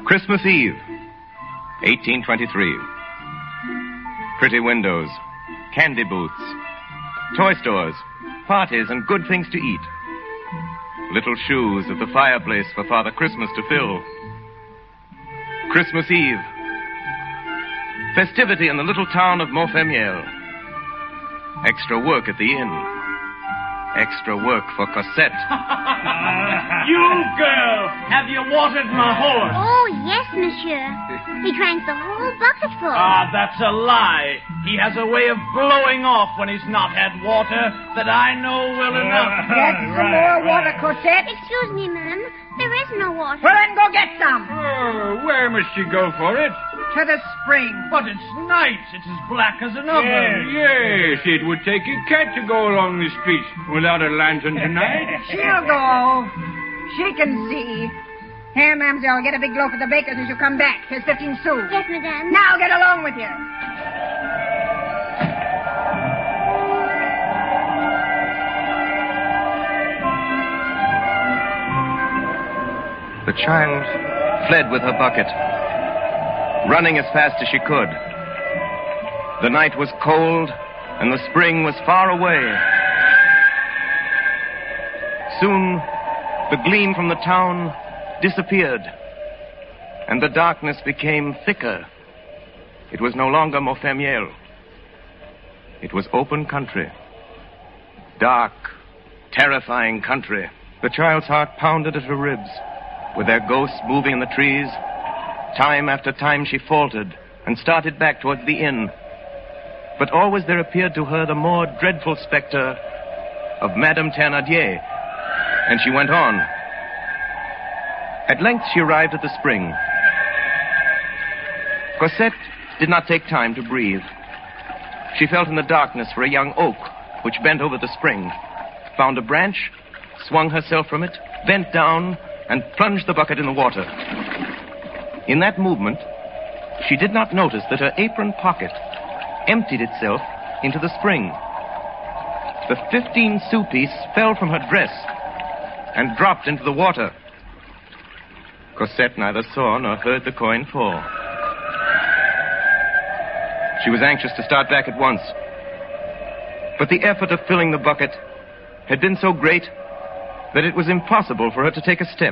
Christmas Eve, 1823. Pretty windows, candy booths, toy stores, parties, and good things to eat. Little shoes at the fireplace for Father Christmas to fill. Christmas Eve. Festivity in the little town of Montfermeil. Extra work at the inn. Extra work for Cosette. You girl, have you watered my horse? Oh, yes, monsieur. He drank the whole bucket full. That's a lie. He has a way of blowing off when he's not had water that I know well enough. Get some more water, Cosette. Excuse me, ma'am. There is no water. Well, then go get some. Oh, where must she go for it? To the spring. But it's night. It's as black as an oven. Yes, it would take a cat to go along the street without a lantern tonight. She'll go. She can see. Here, mademoiselle, get a big loaf of the baker's and she'll come back. Here's 15 sous. Yes, madame. Now get along with you. The child fled with her bucket, running as fast as she could. The night was cold, and the spring was far away. Soon, the gleam from the town disappeared, and the darkness became thicker. It was no longer Montfermeil. It was open country. Dark, terrifying country. The child's heart pounded at her ribs. With their ghosts moving in the trees, time after time she faltered and started back towards the inn. But always there appeared to her the more dreadful specter of Madame Thénardier, and she went on. At length she arrived at the spring. Cosette did not take time to breathe. She felt in the darkness for a young oak which bent over the spring, found a branch, swung herself from it, bent down, and plunged the bucket in the water. In that movement, she did not notice that her apron pocket emptied itself into the spring. The 15-sou piece fell from her dress and dropped into the water. Cosette neither saw nor heard the coin fall. She was anxious to start back at once, but the effort of filling the bucket had been so great that it was impossible for her to take a step.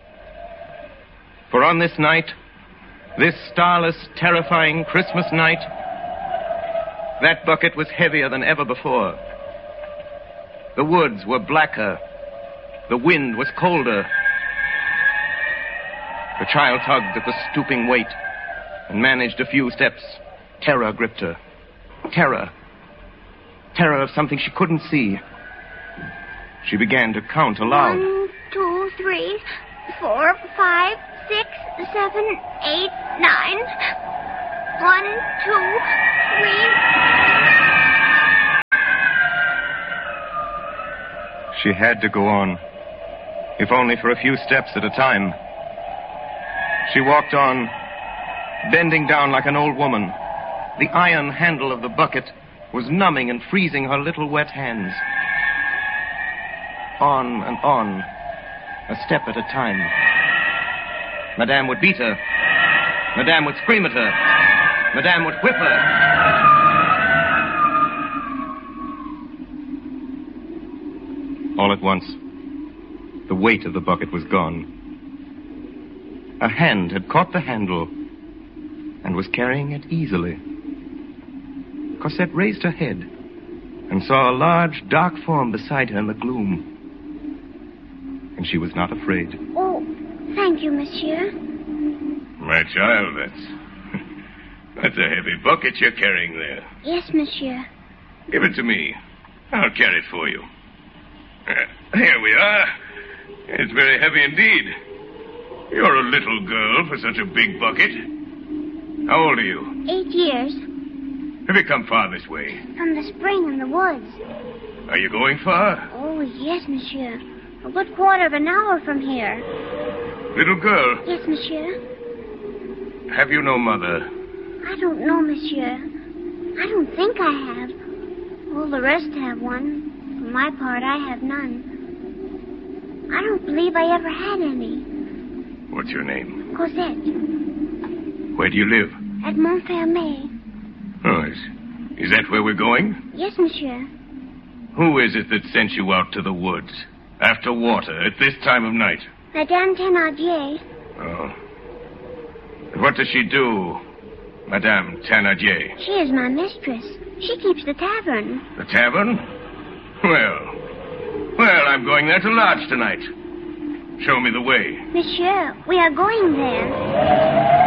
For on this night, this starless, terrifying Christmas night, that bucket was heavier than ever before. The woods were blacker. The wind was colder. The child tugged at the stooping weight and managed a few steps. Terror gripped her. Terror. Terror of something she couldn't see. She began to count aloud. 1, 2, 3, 4, 5, 6, 7, 8, 9. 1, 2, 3. She had to go on, if only for a few steps at a time. She walked on, bending down like an old woman. The iron handle of the bucket was numbing and freezing her little wet hands. On and on, a step at a time. Madame would beat her. Madame would scream at her. Madame would whip her. All at once, the weight of the bucket was gone. A hand had caught the handle and was carrying it easily. Cosette raised her head and saw a large, dark form beside her in the gloom. And she was not afraid. Oh, thank you, monsieur. My child, that's a heavy bucket you're carrying there. Yes, monsieur. Give it to me. I'll carry it for you. Here we are. It's very heavy indeed. You're a little girl for such a big bucket. How old are you? 8 years. Have you come far this way? From the spring in the woods. Are you going far? Oh, yes, monsieur. A good quarter of an hour from here. Little girl, Yes, monsieur. have you no mother? I don't know, monsieur. I don't think I have. All the rest have one. For my part, I have none. I don't believe I ever had any. What's your name? Cosette. Where do you live? At Montfermeil. Oh, is that where we're going? Yes, monsieur. Who is it that sent you out to the woods? After water, at this time of night? Madame Thénardier. Oh. And what does she do, Madame Thénardier? She is my mistress. She keeps the tavern. The tavern? Well, I'm going there to lodge tonight. Show me the way. Monsieur, we are going there.